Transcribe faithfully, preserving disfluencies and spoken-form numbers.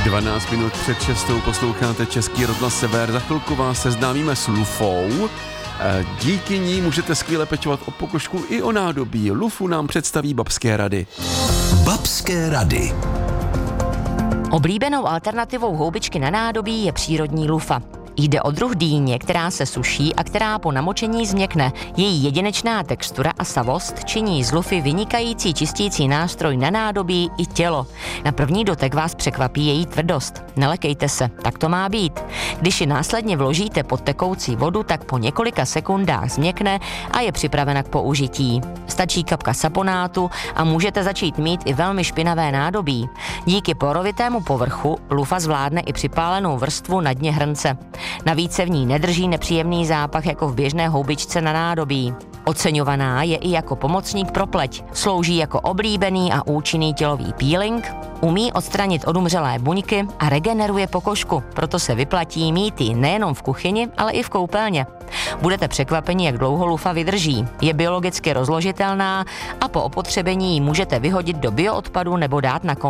dvanáct minut před šestou posloucháte Český rozhlas Sever. Za chvilku vás seznámíme s lufou. Díky ní můžete skvěle pečovat o pokožku i o nádobí. Lufu nám představí Babské rady. Babské rady. Oblíbenou alternativou houbičky na nádobí je přírodní lufa. Jde o druh dýně, která se suší a která po namočení změkne. Její jedinečná textura a savost činí z lufy vynikající čistící nástroj na nádobí i tělo. Na první dotek vás překvapí její tvrdost. Nelekejte se, tak to má být. Když ji následně vložíte pod tekoucí vodu, tak po několika sekundách změkne a je připravena k použití. Stačí kapka saponátu a můžete začít mít i velmi špinavé nádobí. Díky porovitému povrchu lufa zvládne i připálenou vrstvu na dně hrnce. Navíc se v ní nedrží nepříjemný zápach jako v běžné houbičce na nádobí. Oceňovaná je i jako pomocník pro pleť. Slouží jako oblíbený a účinný tělový peeling, umí odstranit odumřelé buňky a regeneruje pokožku, proto se vyplatí mít ji nejenom v kuchyni, ale i v koupelně. Budete překvapeni, jak dlouho lufa vydrží. Je biologicky rozložitelná a po opotřebení ji můžete vyhodit do bioodpadu nebo dát na